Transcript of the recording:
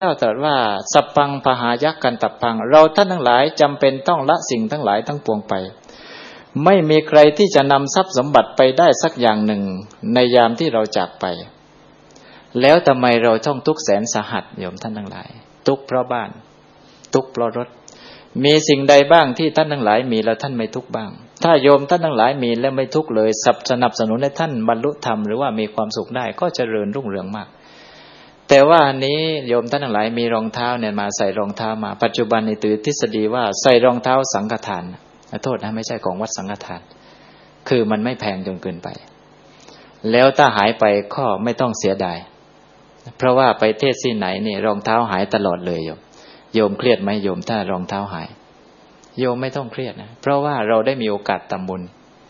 เจ้าตรัสว่าสัพพังปหายักกันตับพังเราท่านทั้งหลายจำเป็นต้องละสิ่งทั้งหลายทั้งปวงไปไม่มีใครที่จะนำทรัพย์สมบัติไปได้สักอย่างหนึ่งในยามที่เราจากไปแล้วทำไมเราต้องทุกข์แสนสาหัสโยมท่านทั้งหลายทุกข์เพราะบ้านทุกข์เพราะรถมีสิ่งใดบ้างที่ท่านทั้งหลายมีแล้วท่านไม่ทุกข์บ้างถ้าโยมท่านทั้งหลายมีแล้วไม่ทุกข์เลยสนับสนุนให้ท่านบรรลุธรรมหรือว่ามีความสุขได้ก็เจริญรุ่งเรืองมากแต่ว่าอันนี้โยมท่านทั้งหลายมีรองเท้าเนี่ยมาใส่รองเท้ามาปัจจุบันในตือทฤษฎีว่าใส่รองเท้าสังฆทานโทษนะไม่ใช่ของวัดสังฆทานคือมันไม่แพงจนเกินไปแล้วถ้าหายไปก็ไม่ต้องเสียดายเพราะว่าไปเทศที่ไหนนี่รองเท้าหายตลอดเลยโยมเครียดไหมโยมถ้ารองเท้าหายโยมไม่ต้องเครียดนะเพราะว่าเราได้มีโอกาสทำบุญ